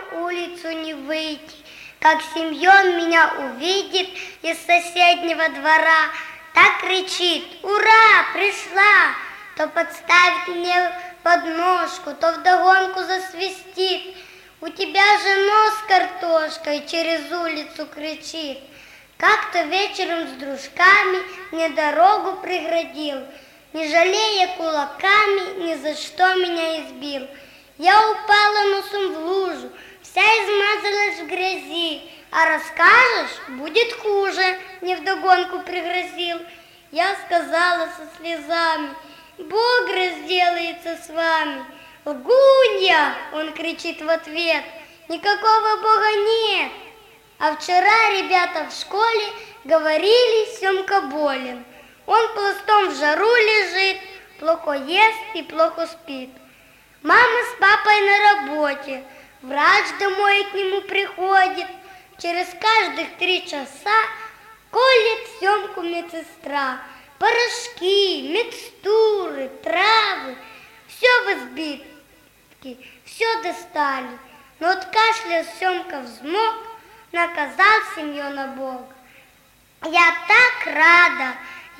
улицу не выйти. Как Семен меня увидит из соседнего двора, так кричит: «Ура, пришла!» То подставит мне подножку, то вдогонку засвистит: «У тебя же нос картошкой!» через улицу кричит. Как-то вечером с дружками мне дорогу преградил, не жалея кулаками, ни за что меня избил. Я упала носом в лужу, вся измазалась в грязи. А расскажешь, будет хуже, мне вдогонку пригрозил. Я сказала со слезами: «Бог разделается с вами». «Лгунья!» — он кричит в ответ: «Никакого Бога нет». А вчера ребята в школе говорили: Семка болен. Он пластом в жару лежит, плохо ест и плохо спит. Мама с папой на работе, врач домой к нему приходит. Через каждых 3 часа колет Семку медсестра. Порошки, микстуры, травы, все в избытке, все достали. Но от кашля Семка взмок, наказал Семена Бог. Я так рада,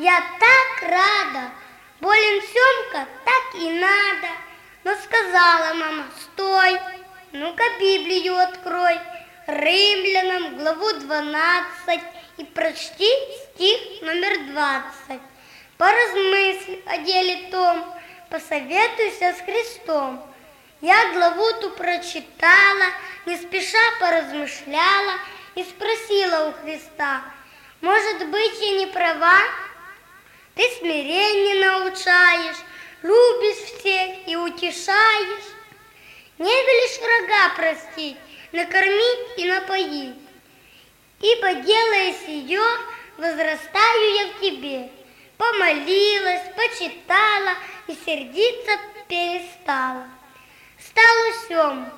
болен Семка, так и надо. Но сказала мама: «Стой, ну-ка Библию открой, Римлянам, главу 12, и прочти стих номер 20. Поразмысли о деле том, посоветуйся с Христом». Я главу ту прочитала, не спеша поразмышляла и спросила у Христа: «Может быть, я не права? Ты смирение научаешь, любишь всех и утешаешь. Не велишь врага простить, накормить и напоить. Ибо, делая сие, возрастаю я в тебе». Помолилась, почитала и сердиться перестала. Стало Сему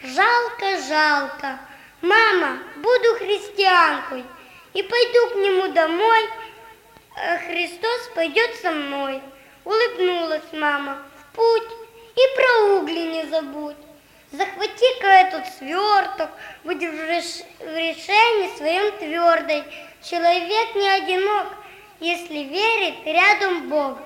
жалко. «Мама, буду христианкой и пойду к нему домой, а Христос пойдет со мной». Улыбнулась мама: «В путь, и про угли не забудь. Захвати-ка этот сверток, будь в решении своем твердой. Человек не одинок, если верит рядом Бог».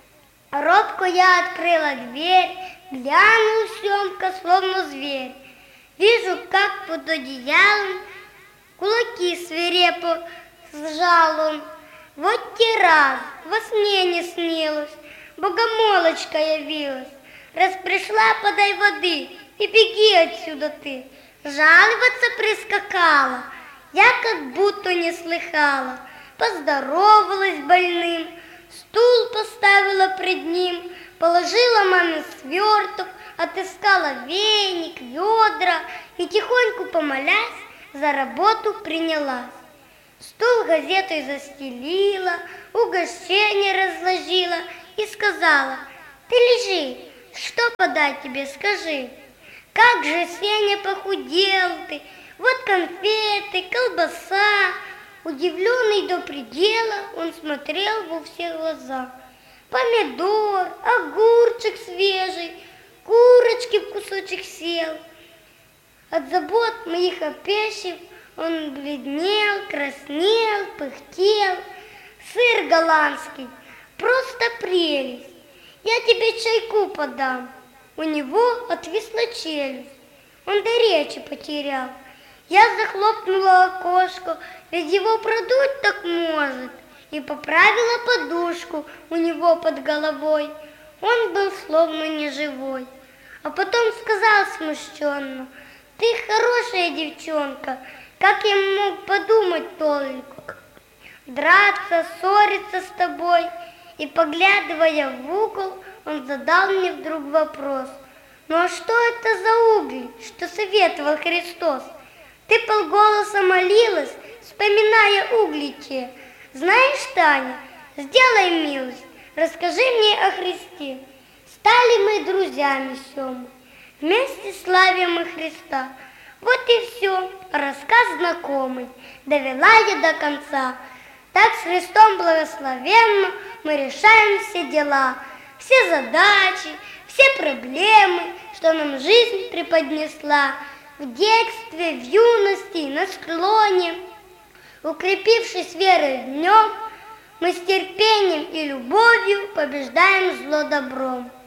Робко я открыла дверь, глянул Семка, словно зверь. Вижу, как под одеялом кулаки свирепо сжал он. Вот те раз, во сне не снилось, богомолочка явилась. Раз пришла, подай воды и беги отсюда ты. Жаловаться прискакала, я как будто не слыхала. Поздоровалась больным, стул поставила пред ним, положила маме сверток, отыскала веник, ведра и, тихоньку помолясь, за работу принялась. Стул газетой застелила, угощение разложила и сказала: «Ты лежи, что подать тебе, скажи. Как же, Сеня, похудел ты, вот конфеты, колбаса». Удивленный до предела, он смотрел во все глаза. Помидор, огурчик свежий, курочки в кусочек сел. От забот моих опешив он бледнел, краснел, пыхтел. Сыр голландский, просто прелесть. Я тебе чайку подам. У него отвисла челюсть, он до речи потерял. Я захлопнула окошко, ведь его продуть так может, и поправила подушку у него под головой. Он был словно неживой. А потом сказал смущенно: «Ты хорошая девчонка, как я мог подумать только драться, ссориться с тобой». И, поглядывая в угол, он задал мне вдруг вопрос: «Ну а что это за угли, что советовал Христос? Ты полголоса молилась, вспоминая угли те. Знаешь, Таня, сделай милость, расскажи мне о Христе». Стали мы друзьями, Сёма, вместе славим мы Христа. Вот и все, рассказ знакомый, довела я до конца. Так с Христом благословенно мы решаем все дела, все задачи, все проблемы, что нам жизнь преподнесла. в детстве, в юности, на склоне. Укрепившись верой в днем, мы с терпением и любовью побеждаем зло добром.